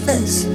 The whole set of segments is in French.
this.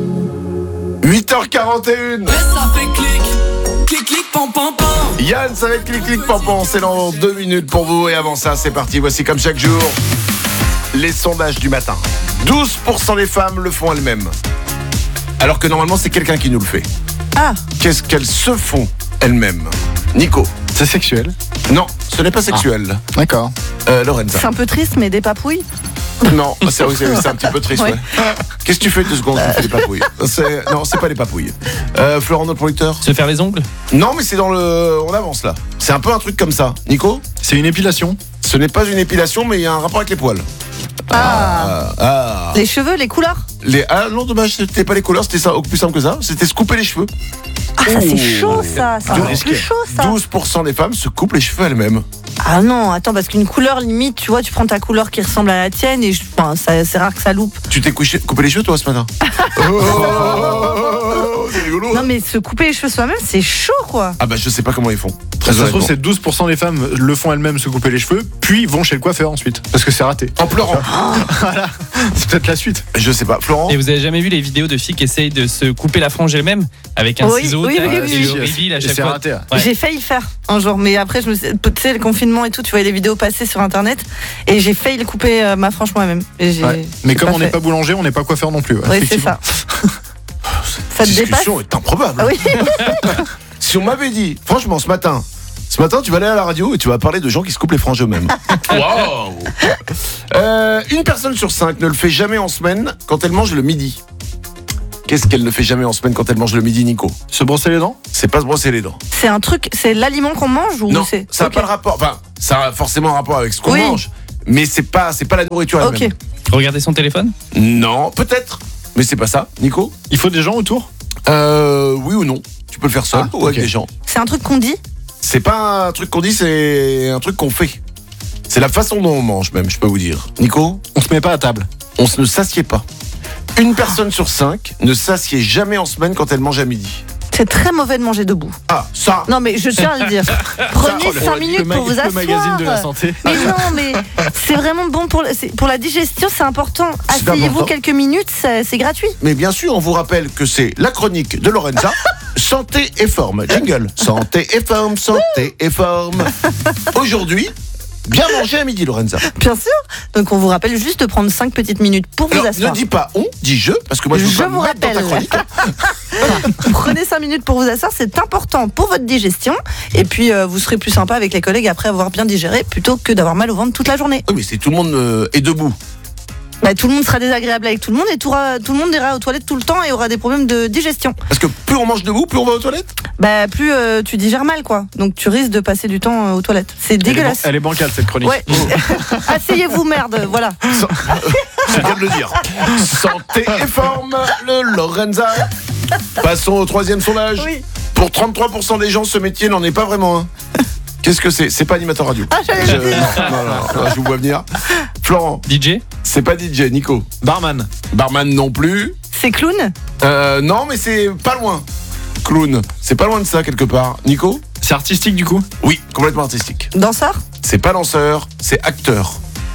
8h41. Ça fait clic, clic, clic, pam, pam, pam. Yann, ça va être clic, clic, pampan. C'est dans 2 minutes pour vous. Et avant ça, c'est parti. Voici comme chaque jour les sondages du matin. 12% des femmes le font elles-mêmes. Alors que normalement, c'est quelqu'un qui nous le fait. Ah. Qu'est-ce qu'elles se font elles-mêmes? Nico? C'est sexuel? Non, ce n'est pas sexuel. D'accord. Lorenza? C'est un peu triste, mais des papouilles. Non, c'est un petit peu triste, ouais. Qu'est-ce que tu fais 2 secondes? Tu fais des papouilles. Non, c'est pas des papouilles. Florent, notre producteur? Se faire les ongles? Non, mais c'est dans le... On avance là. C'est un peu un truc comme ça. Nico? C'est une épilation? Ce n'est pas une épilation, mais il y a un rapport avec les poils. Les cheveux, les couleurs. Ah non, dommage, c'était pas les couleurs, c'était ça, plus simple que ça. C'était se couper les cheveux. Ah, ça c'est chaud ça. C'est encore plus chaud ça. 12% des femmes se coupent les cheveux elles-mêmes. Ah non, attends, parce qu'une couleur limite, tu vois, tu prends ta couleur qui ressemble à la tienne et c'est rare que ça loupe. Tu t'es coupé les cheveux toi ce matin? C'est rigolo. Non mais se couper les cheveux soi-même, c'est chaud quoi. Ah bah je sais pas comment ils font. Très Ça se trouve, honnêtement. c'est 12% des femmes le font elles-mêmes se couper les cheveux, puis vont chez le coiffeur ensuite. Parce que c'est raté. En pleurant. Voilà. C'est peut-être la suite. Je sais pas. Florent? Et vous avez jamais vu les vidéos de filles qui essayent de se couper la frange elles-mêmes avec un Oui, ciseau oui, tac, oui, et oui. le reveal à Et chaque c'est fois. raté. Ouais. J'ai failli le faire un jour, mais après tu sais le confinement et tout, tu voyais les vidéos passer sur internet et j'ai failli le couper ma frange moi-même. Et Ouais. Mais comme on n'est fait. pas boulanger, on n'est pas coiffeur non plus. Ouais, Oui, c'est effectivement. ça. Ça te dépasse? discussion est improbable. Ah oui. Si on m'avait dit, franchement, ce matin, tu vas aller à la radio et tu vas parler de gens qui se coupent les franges eux-mêmes. Waouh. Une personne sur 5 ne le fait jamais en semaine quand elle mange le midi. Qu'est-ce qu'elle ne fait jamais en semaine quand elle mange le midi, Nico? Se brosser les dents? C'est pas se brosser les dents. C'est un truc, c'est l'aliment qu'on mange ou Non, c'est ça n'a Ok. pas le rapport. Enfin, ça a forcément un rapport avec ce qu'on Oui. mange, mais c'est pas la nourriture elle-même. Ok. Regarder son téléphone? Non, peut-être, mais c'est pas ça, Nico. Il faut des gens autour? Oui ou non. Tu peux le faire seul ou avec ok. des gens. C'est un truc qu'on dit. C'est pas un truc qu'on dit, c'est un truc qu'on fait. C'est la façon dont on mange même, je peux vous dire. Nico? On se met pas à table. On ne s'assied pas. Une personne sur 5 ne s'assied jamais en semaine quand elle mange à midi. C'est très mauvais de manger debout. Ah, ça. Non mais je tiens à le dire. Prenez 5 minutes pour vous Le magazine de la asseoir. santé. Mais non, mais c'est vraiment bon pour la digestion, c'est important. C'est Asseyez-vous important. quelques minutes, c'est gratuit. Mais bien sûr, on vous rappelle que c'est la chronique de Lorenza. Santé et forme. Jingle. Santé et forme, santé et forme. Aujourd'hui, bien manger à midi, Lorenza. Bien sûr. Donc on vous rappelle juste de prendre 5 petites minutes pour vous Alors, ne asseoir. dis pas on, dis je, parce que moi je veux Je pas me vous mettre dans ta rappelle. chronique. Prenez 5 minutes pour vous asseoir, c'est important pour votre digestion. Et puis vous serez plus sympa avec les collègues après avoir bien digéré plutôt que d'avoir mal au ventre toute la journée. Oui, mais c'est tout le monde est debout. Bah, tout le monde sera désagréable avec tout le monde et tout le monde ira aux toilettes tout le temps et aura des problèmes de digestion. Parce que plus on mange debout, plus on va aux toilettes. Bah plus tu digères mal quoi. Donc tu risques de passer du temps aux toilettes. C'est dégueulasse. Elle est bancale cette chronique. Ouais. Asseyez-vous merde, voilà. C'est bien de le dire. Santé et forme, le Lorenza. Passons au 3e sondage. Oui. Pour 33% des gens, ce métier n'en est pas vraiment un. Qu'est-ce que c'est? C'est pas animateur radio. Ah, j'allais le dire. Non, je vous vois venir. Florent, DJ? c'est pas DJ. Nico? Barman. Barman non plus. C'est clown. Non, mais c'est pas loin. Clown, c'est pas loin de ça quelque part. Nico? C'est artistique du coup? Oui, complètement artistique. Danseur. C'est pas danseur, c'est acteur.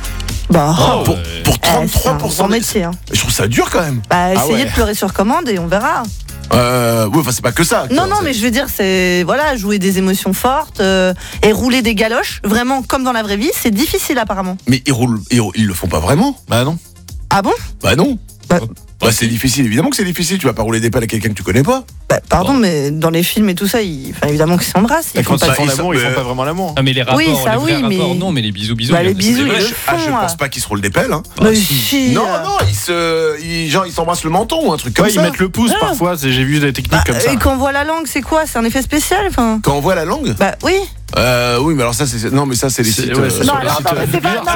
Bah, Pour c'est un 33% grand métier. Hein. Je trouve ça dur quand même. Bah, Ah essayez ouais. de pleurer sur commande et on verra. Oui, enfin c'est pas que ça. Non, mais je veux dire, c'est voilà, jouer des émotions fortes et rouler des galoches, vraiment comme dans la vraie vie, c'est difficile apparemment. Mais ils le font pas vraiment. Bah non. Ah bon? Bah non. Bah- Bah, c'est difficile, évidemment que c'est difficile. Tu vas pas rouler des pelles à quelqu'un que tu connais pas. Bah, pardon, mais dans les films et tout ça, évidemment qu'ils s'embrassent. Ils Et font quand pas ils font ils l'amour, ils sont- font pas vraiment l'amour. Ah mais les rapports, Oui, ça, les vrais oui, mais- rapports, non, mais les bisous, Bah, les c'est bisous, vrai. ils le Je font. pense pas qu'ils se roulent des pelles. Hein. Bah, si, Non, ils s'embrassent le menton ou un truc comme Ouais, ils ça. mettent le pouce parfois, j'ai vu des techniques comme ça. Et quand on voit la langue, c'est quoi? C'est un effet spécial, enfin. Quand on voit la langue. Bah oui. Oui, mais alors ça c'est non, mais ça c'est les C'est- sites. ouais, c'est Non, sur le alors, site attends, mais c'est pas. bizarre,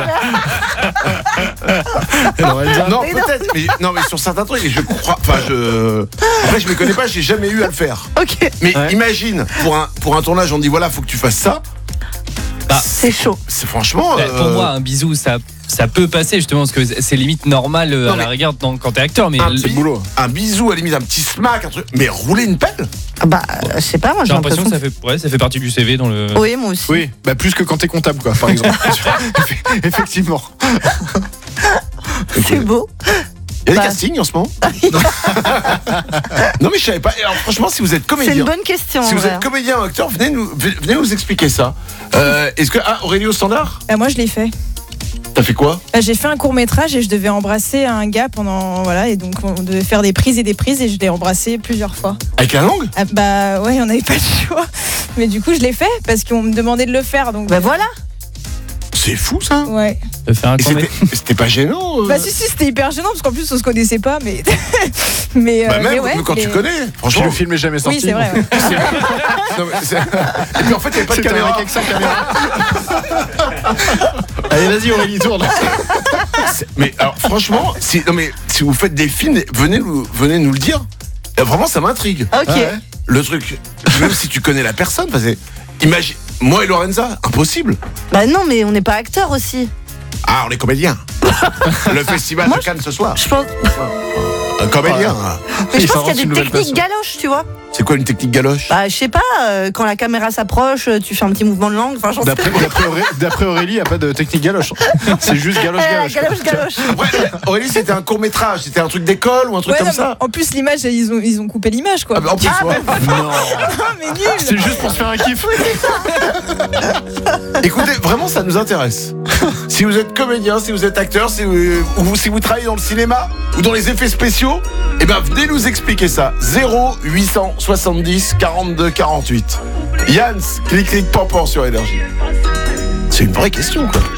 non, mais- Lorenza. Non, Mais non. peut-être, mais non, mais sur certains trucs, et je crois. Enfin, après, je me connais pas, j'ai jamais eu à le faire. Ok. Mais Ouais. imagine, pour un tournage, on dit voilà, faut que tu fasses ça. C'est chaud. C'est franchement. Bah, pour moi, un bisou, ça peut passer justement parce que c'est limite normal Non, à la mais- rigueur quand t'es acteur, mais un, c'est le boulot. un bisou, à la limite, un petit smack, un truc. Mais rouler une pelle? Bah, je sais pas, moi j'ai j'ai l'impression que l'impression. ça fait partie du CV dans le. Oui, moi aussi. Oui, bah plus que quand t'es comptable quoi, par exemple. Effectivement. C'est beau. Il y a des Bah. castings en ce moment. Non mais je savais pas. Alors franchement, si vous êtes C'est une comédien, bonne question. si en vous vrai. êtes comédien ou acteur, venez nous expliquer ça. Est-ce que Aurélie au standard, Moi, je l'ai fait. t'as fait quoi? J'ai fait un court-métrage et je devais embrasser un gars pendant. Voilà, et donc on devait faire des prises et je l'ai embrassé plusieurs fois. Avec la langue? Bah ouais, on n'avait pas le choix. Mais du coup, je l'ai fait parce qu'on me demandait de le faire. Donc, Bah voilà. C'est fou ça. ouais. De faire un Et court-métrage. c'était pas gênant Bah si, c'était hyper gênant parce qu'en plus, on se connaissait pas. Mais, mais, Bah mais même ouais, quand tu mais- connais, Puis franchement. le film est jamais sorti. Oui, c'est vrai. Ouais. Non, mais et puis en fait, il n'y avait pas de C'était un caméra. mec avec sa caméra. Allez, vas-y, Aurélie, tourne. Mais alors, franchement, si vous faites des films, venez nous le dire. Vraiment, ça m'intrigue. Ok. Ouais. Le truc, même si tu connais la personne, parce que, imagine, moi et Lorenza, impossible. Bah non, mais on n'est pas acteur aussi. Ah, on est comédien. Le festival de Cannes ce soir. Je pense, Un comédien. mais je Il pense qu'il y a s'avance des une nouvelle techniques passion. galoches, tu vois. C'est quoi une technique galoche? Bah je sais pas, quand la caméra s'approche, tu fais un petit mouvement de langue. Enfin, j'en sais D'après Aurélie, il n'y a pas de technique galoche. C'est juste pas. galoche. Galoche. Ouais, Aurélie, c'était un court métrage, c'était un truc d'école ou un truc Ouais, comme non, ça? mais en plus, l'image, ils ont coupé l'image, quoi. Ah, bah, en plus, ouais. Non. Ah, mais nul. C'est juste pour se faire un kiff. Écoutez, vraiment, ça nous intéresse. Si vous êtes comédien, si vous êtes acteur, si vous travaillez dans le cinéma ou dans les effets spéciaux, eh ben venez nous expliquer ça. 0870 42 48. Yann, clic, pan sur Énergie. C'est une vraie question, quoi.